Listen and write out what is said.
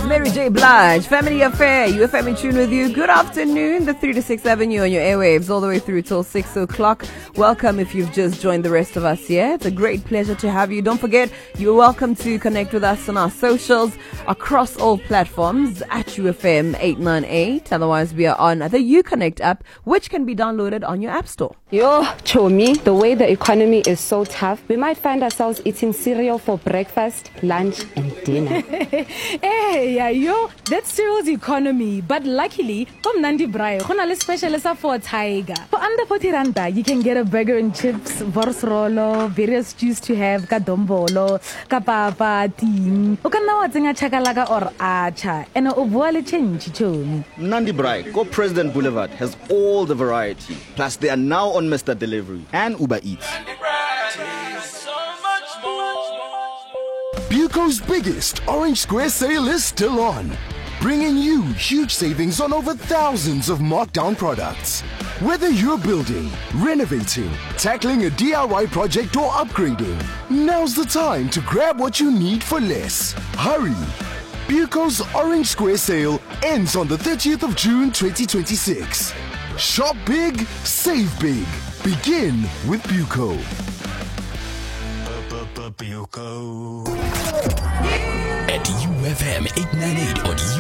Mary J. Blige, Family Affair, UFM in tune with you. Good afternoon, the 3 to 6 Avenue on your airwaves, all the way through till 6 o'clock. Welcome if you've just joined the rest of us here. It's a great pleasure to have you. Don't forget, you're welcome to connect with us on our socials across all platforms at UFM 898. Otherwise, we are on the UConnect app, which can be downloaded on your app store. Yo, Chomi, the way the economy is so tough, we might find ourselves eating cereal for breakfast, lunch, and dinner. Hey, yeah, yo, that's cereal's economy. But luckily, from Nandi Braai, we have special for Tiger. For under 40 randa, you can get a burger and chips, vorsrolo, various stews to have, kadombolo, kapapa, ting. You can now think a chakalaga or acha, and a voile change, Chomi. Nandi Braai, Go President Boulevard has all the variety. Plus, they are now on Mr. Delivery and Uber Eats. Buco's biggest Orange Square sale is still on, bringing you huge savings on over thousands of markdown products. Whether you're building, renovating, tackling a DIY project or upgrading, now's the time to grab what you need for less. Hurry! Buco's Orange Square sale ends on the 30th of June 2026. Shop big, save big. Begin with Buco. At UFM 898 on